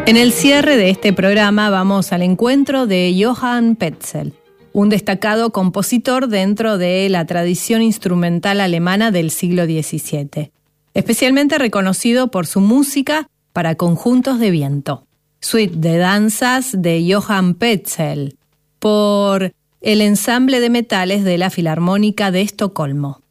En el cierre de este programa vamos al encuentro de Johann Petzel, un destacado compositor dentro de la tradición instrumental alemana del siglo XVII, especialmente reconocido por su música para conjuntos de viento. Suite de danzas de Johann Petzel, por el ensamble de metales de la Filarmónica de Estocolmo.